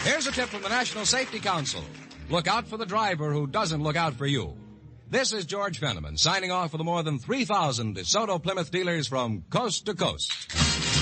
Here's a tip from the National Safety Council. Look out for the driver who doesn't look out for you. This is George Fenneman signing off for the more than 3,000 DeSoto Plymouth dealers from coast to coast.